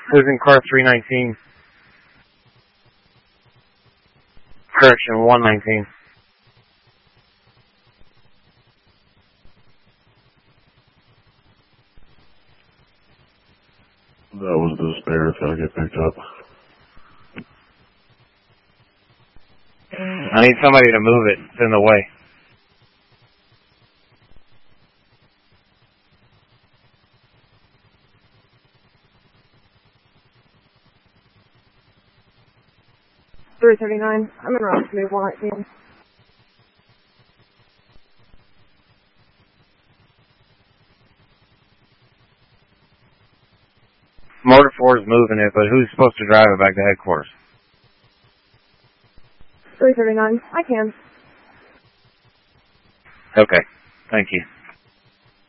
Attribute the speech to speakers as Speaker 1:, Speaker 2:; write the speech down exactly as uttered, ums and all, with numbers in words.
Speaker 1: Who's in car three nineteen? Correction, one nineteen.
Speaker 2: That was the spare. It's gotta get picked up.
Speaker 1: I need somebody to move it. It's in the way.
Speaker 3: three thirty-nine. I'm in route to move one nineteen.
Speaker 1: Motor four is moving it, but who's supposed to drive it back to headquarters?
Speaker 3: three thirty-nine. I can.
Speaker 1: Okay. Thank you.